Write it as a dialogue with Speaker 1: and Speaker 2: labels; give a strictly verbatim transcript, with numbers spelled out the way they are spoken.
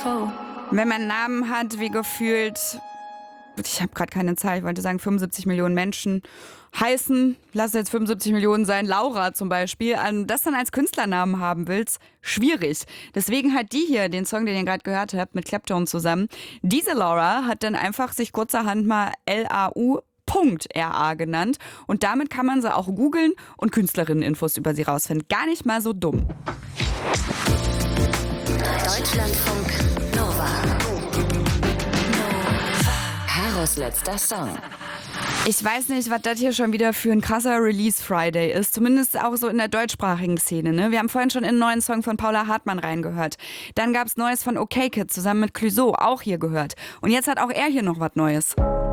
Speaker 1: Wenn man einen Namen hat, wie gefühlt, ich habe gerade keine Zahl, ich wollte sagen fünfundsiebzig Millionen Menschen heißen, lass es jetzt fünfundsiebzig Millionen sein, Laura zum Beispiel, und das dann als Künstlernamen haben willst, schwierig. Deswegen hat die hier, den Song, den ihr gerade gehört habt, mit Clapton zusammen, diese Laura hat dann einfach sich kurzerhand mal L A U R A genannt und damit kann man sie auch googeln und Künstlerinnen-Infos über sie rausfinden. Gar nicht mal so dumm.
Speaker 2: Deutschlandfunk Nova. Karos letzter Song.
Speaker 1: Ich weiß nicht, was das hier schon wieder für ein krasser Release Friday ist. Zumindest auch so in der deutschsprachigen Szene. Ne? Wir haben vorhin schon in einen neuen Song von Paula Hartmann reingehört. Dann gab's Neues von OK Kid zusammen mit Clouseau, auch hier gehört. Und jetzt hat auch er hier noch was Neues.